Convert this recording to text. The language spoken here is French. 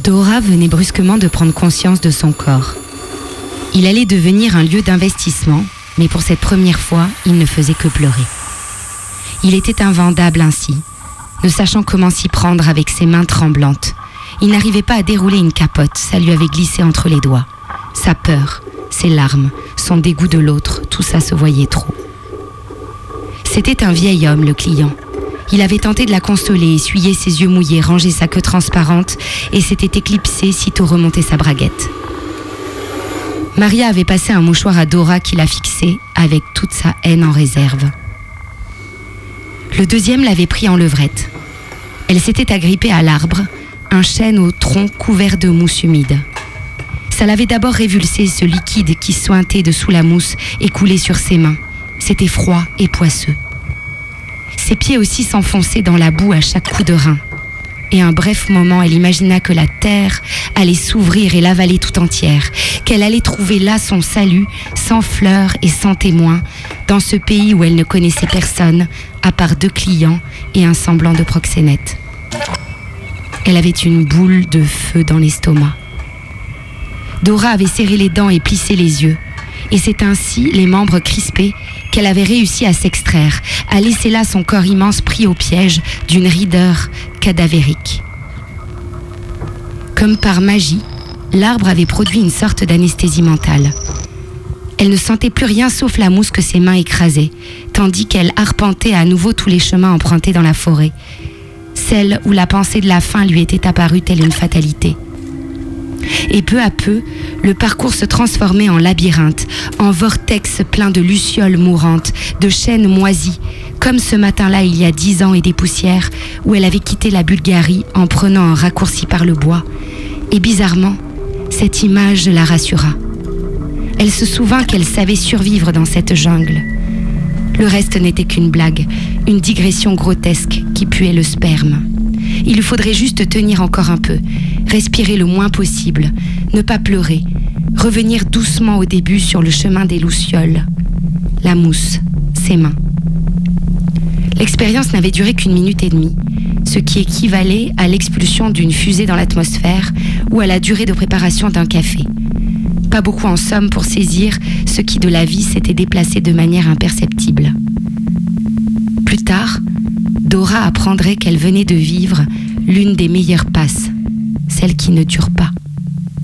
Dora venait brusquement de prendre conscience de son corps. Il allait devenir un lieu d'investissement, mais pour cette première fois, il ne faisait que pleurer. Il était invendable ainsi, ne sachant comment s'y prendre avec ses mains tremblantes. Il n'arrivait pas à dérouler une capote, ça lui avait glissé entre les doigts. Sa peur, ses larmes, son dégoût de l'autre, tout ça se voyait trop. C'était un vieil homme, le client. Il avait tenté de la consoler, essuyé ses yeux mouillés, rangé sa queue transparente et s'était éclipsé sitôt remonté sa braguette. Maria avait passé un mouchoir à Dora qui la fixait avec toute sa haine en réserve. Le deuxième l'avait pris en levrette. Elle s'était agrippée à l'arbre, un chêne au tronc couvert de mousse humide. Ça l'avait d'abord révulsé, ce liquide qui suintait dessous la mousse et coulait sur ses mains. C'était froid et poisseux. Ses pieds aussi s'enfonçaient dans la boue à chaque coup de rein. Et un bref moment, elle imagina que la terre allait s'ouvrir et l'avaler tout entière, qu'elle allait trouver là son salut, sans fleurs et sans témoins, dans ce pays où elle ne connaissait personne, à part 2 clients et un semblant de proxénète. Elle avait une boule de feu dans l'estomac. Dora avait serré les dents et plissé les yeux. Et c'est ainsi, les membres crispés, qu'elle avait réussi à s'extraire, à laisser là son corps immense pris au piège d'une raideur cadavérique. Comme par magie, l'arbre avait produit une sorte d'anesthésie mentale. Elle ne sentait plus rien sauf la mousse que ses mains écrasaient, tandis qu'elle arpentait à nouveau tous les chemins empruntés dans la forêt, celle où la pensée de la fin lui était apparue telle une fatalité. Et peu à peu, le parcours se transformait en labyrinthe, en vortex plein de lucioles mourantes, de chênes moisis, comme ce matin-là il y a 10 ans et des poussières, où elle avait quitté la Bulgarie en prenant un raccourci par le bois. Et bizarrement, cette image la rassura. Elle se souvint qu'elle savait survivre dans cette jungle. Le reste n'était qu'une blague, une digression grotesque qui puait le sperme. Il lui faudrait juste tenir encore un peu, respirer le moins possible, ne pas pleurer, revenir doucement au début sur le chemin des lucioles. La mousse, ses mains. L'expérience n'avait duré qu'1 minute et demie, ce qui équivalait à l'expulsion d'une fusée dans l'atmosphère ou à la durée de préparation d'un café. Pas beaucoup en somme pour saisir ce qui de la vie s'était déplacé de manière imperceptible. Plus tard, Dora apprendrait qu'elle venait de vivre l'une des meilleures passes, celle qui ne dure pas.